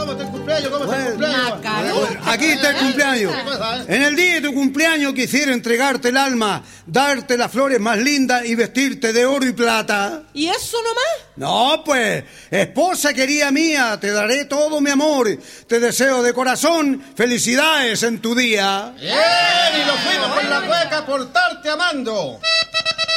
¿Cómo está el cumpleaños? ¿Cómo está el cumpleaños? Aquí está el cumpleaños. En el día de tu cumpleaños quisiera entregarte el alma, darte las flores más lindas y vestirte de oro y plata. ¿Y eso nomás? No, pues, esposa querida mía, te daré todo mi amor. Te deseo de corazón felicidades en tu día. Bien, y lo fuimos con la cueca por estarte amando.